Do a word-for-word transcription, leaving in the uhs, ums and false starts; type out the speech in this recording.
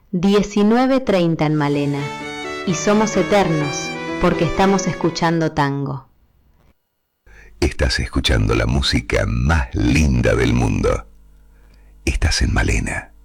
diecinueve treinta en Malena, y somos eternos porque estamos escuchando tango. Estás escuchando la música más linda del mundo. Estás en Malena.